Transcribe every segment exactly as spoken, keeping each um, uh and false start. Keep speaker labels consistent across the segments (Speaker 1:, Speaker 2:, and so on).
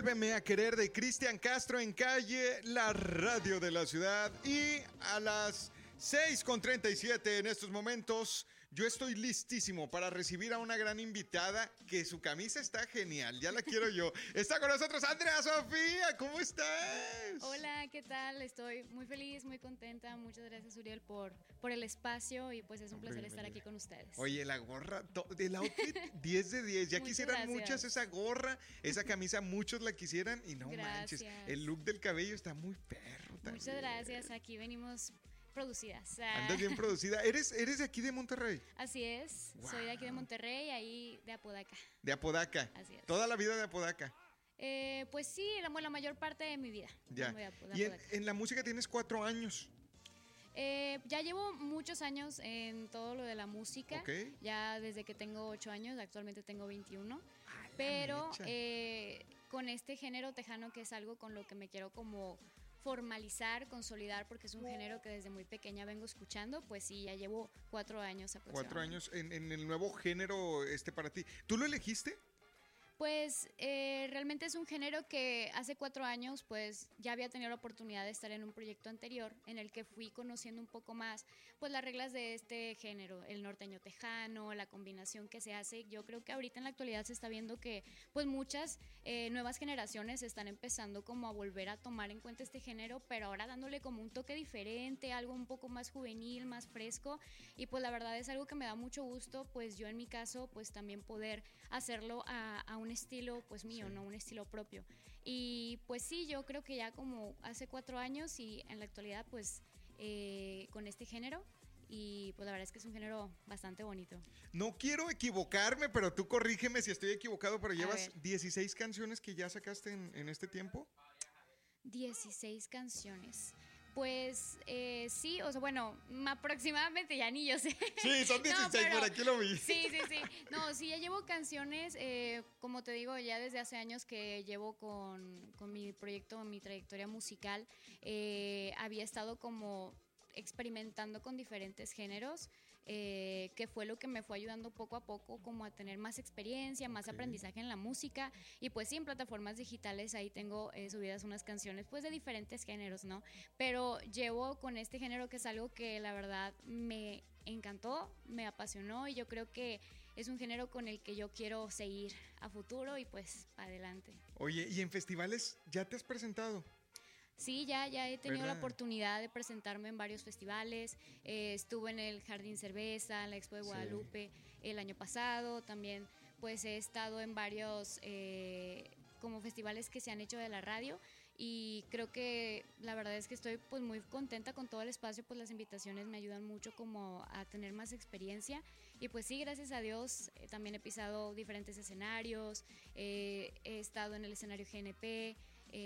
Speaker 1: Vuélveme a querer de Cristian Castro en Calle, la radio de la ciudad. Y a las seis con treinta y siete en estos momentos, yo estoy listísimo para recibir a una gran invitada que su camisa está genial, ya la quiero yo. Está con nosotros Andrea Sofía, ¿cómo estás?
Speaker 2: Hola, ¿qué tal? Estoy muy feliz, muy contenta. Muchas gracias, Uriel, por, por el espacio y pues es un placer estar aquí con ustedes.
Speaker 1: Oye, la gorra, to, el outfit diez de diez. Ya quisieran gracias. Muchas esa gorra, esa camisa, muchos la quisieran y no gracias. Manches. El look del cabello está muy perro también.
Speaker 2: Muchas gracias, aquí venimos producidas.
Speaker 1: Andas bien producida. ¿Eres, ¿Eres de aquí de Monterrey?
Speaker 2: Así es, wow. Soy de aquí de Monterrey, ahí de Apodaca.
Speaker 1: De Apodaca.
Speaker 2: Así es.
Speaker 1: Toda la vida de Apodaca.
Speaker 2: Eh, pues sí, la, la mayor parte de mi vida.
Speaker 1: Ya. De Apodaca. Y en, en la música tienes cuatro años.
Speaker 2: Eh, ya llevo muchos años en todo lo de la música.
Speaker 1: Okay.
Speaker 2: Ya desde que tengo ocho años, actualmente tengo veintiuno. Ah, pero eh, con este género tejano, que es algo con lo que me quiero como formalizar, consolidar, porque es un género que desde muy pequeña vengo escuchando, pues sí, ya llevo cuatro años aproximadamente.
Speaker 1: Cuatro años en, en el nuevo género este para ti. ¿Tú lo elegiste?
Speaker 2: Pues eh, realmente es un género que hace cuatro años pues ya había tenido la oportunidad de estar en un proyecto anterior en el que fui conociendo un poco más pues las reglas de este género, el norteño tejano, la combinación que se hace. Yo creo que ahorita en la actualidad se está viendo que pues muchas eh, nuevas generaciones están empezando como a volver a tomar en cuenta este género, pero ahora dándole como un toque diferente, algo un poco más juvenil, más fresco, y pues la verdad es algo que me da mucho gusto, pues yo en mi caso pues también poder hacerlo a, a un un estilo pues mío, sí. No un estilo propio. Y pues sí, yo creo que ya como hace cuatro años y en la actualidad pues eh, con este género. Y pues la verdad es que es un género bastante bonito.
Speaker 1: No quiero equivocarme, pero tú corrígeme si estoy equivocado, pero llevas dieciséis canciones que ya sacaste en, en este tiempo.
Speaker 2: dieciséis canciones. Pues eh, sí, o sea, bueno, aproximadamente, ya ni yo sé.
Speaker 1: Sí, son dieciséis, no, pero, por aquí lo vi.
Speaker 2: Sí, sí, sí. No, sí, ya llevo canciones, eh, como te digo, ya desde hace años que llevo con, con mi proyecto, mi trayectoria musical. Eh, había estado como experimentando con diferentes géneros, eh, que fue lo que me fue ayudando poco a poco como a tener más experiencia, más okay. aprendizaje en la música, y pues sí, en plataformas digitales ahí tengo eh, subidas unas canciones pues de diferentes géneros, ¿no? Pero llevo con este género que es algo que la verdad me encantó, me apasionó, y yo creo que es un género con el que yo quiero seguir a futuro y pues adelante.
Speaker 1: Oye, ¿y en festivales ya te has presentado?
Speaker 2: Sí, ya, ya he tenido
Speaker 1: ¿verdad?
Speaker 2: La oportunidad de presentarme en varios festivales. Eh, estuve en el Jardín Cerveza, en la Expo de Guadalupe, sí. El año pasado. También pues he estado en varios eh, como festivales que se han hecho de la radio, y creo que la verdad es que estoy pues muy contenta con todo el espacio. Pues las invitaciones me ayudan mucho como a tener más experiencia, y pues sí, gracias a Dios eh, también he pisado diferentes escenarios. Eh, he estado en el escenario G N P,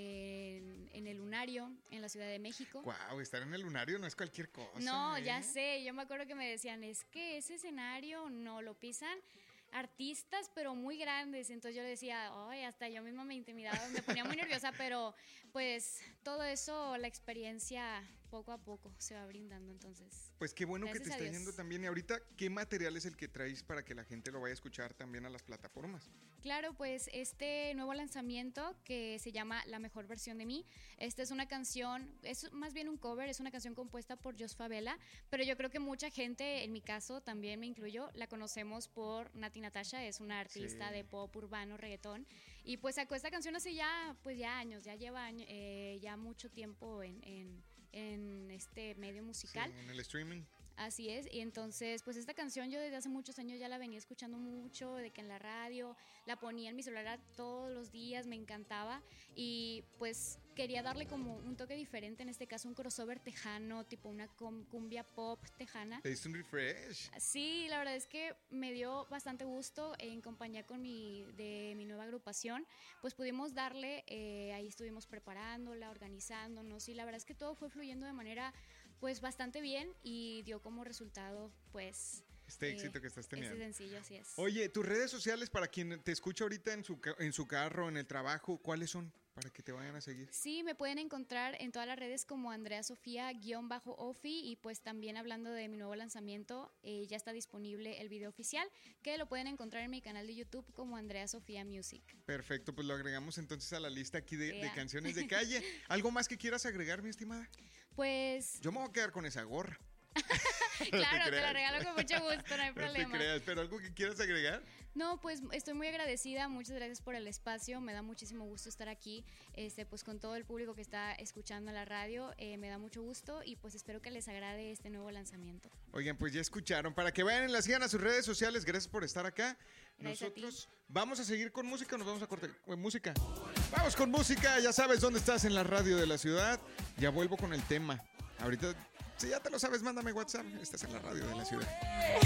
Speaker 2: En, en el Lunario, en la Ciudad de México.
Speaker 1: Wow, estar en el Lunario no es cualquier cosa.
Speaker 2: No,
Speaker 1: ¿eh?
Speaker 2: ya sé, yo me acuerdo que me decían, es que ese escenario no lo pisan artistas, pero muy grandes. Entonces yo le decía, ay, hasta yo misma me intimidaba, me ponía muy nerviosa, pero pues todo eso, la experiencia poco a poco se va brindando. Entonces
Speaker 1: pues qué bueno que te está yendo también. Y ahorita, ¿qué material es el que traes para que la gente lo vaya a escuchar también a las plataformas?
Speaker 2: Claro, pues este nuevo lanzamiento que se llama La Mejor Versión de Mí. Esta es una canción, es más bien un cover, es una canción compuesta por Jos Favela, pero yo creo que mucha gente, en mi caso también me incluyo, la conocemos por Nati Natasha. Es una artista sí. de pop urbano, reggaetón, y pues sacó esta canción hace ya pues ya años, ya lleva años, eh, ya mucho tiempo en, en, en este medio musical.
Speaker 1: Sí, en el streaming.
Speaker 2: Así es, y entonces pues esta canción yo desde hace muchos años ya la venía escuchando mucho, de que en la radio la ponía en mi celular todos los días, me encantaba, y pues quería darle como un toque diferente, en este caso un crossover tejano, tipo una cumbia pop tejana.
Speaker 1: ¿Te diste un refresh?
Speaker 2: Sí, la verdad es que me dio bastante gusto en compañía con mi, de mi nueva agrupación, pues pudimos darle, eh, ahí estuvimos preparándola, organizándonos, y la verdad es que todo fue fluyendo de manera pues bastante bien, y dio como resultado pues
Speaker 1: este éxito eh, que estás teniendo.
Speaker 2: Este sencillo, así es.
Speaker 1: Oye, tus redes sociales para quien te escucha ahorita en su, en su carro, en el trabajo, ¿cuáles son? para que te vayan a seguir.
Speaker 2: Sí, me pueden encontrar en todas las redes como Andrea Sofía-Ofi y pues también hablando de mi nuevo lanzamiento, eh, ya está disponible el video oficial que lo pueden encontrar en mi canal de YouTube como Andrea Sofía Music.
Speaker 1: Perfecto, pues lo agregamos entonces a la lista aquí de, de canciones de calle. ¿Algo más que quieras agregar, mi estimada?
Speaker 2: Pues...
Speaker 1: Yo me voy a quedar con esa gorra.
Speaker 2: Claro,
Speaker 1: te,
Speaker 2: te la regalo con mucho gusto, no hay problema.
Speaker 1: No te creas, pero ¿algo que quieras agregar?
Speaker 2: No, pues estoy muy agradecida, muchas gracias por el espacio, me da muchísimo gusto estar aquí, este, pues con todo el público que está escuchando la radio, eh, me da mucho gusto y pues espero que les agrade este nuevo lanzamiento.
Speaker 1: Oigan, pues ya escucharon, para que vayan y la sigan a sus redes sociales, gracias por estar acá.
Speaker 2: Gracias.
Speaker 1: Nosotros vamos a seguir con música, nos vamos a cortar con música. Vamos con música, ya sabes dónde estás, en la radio de la ciudad. Ya vuelvo con el tema. Ahorita, si ya te lo sabes, mándame WhatsApp, estás en la radio de la ciudad.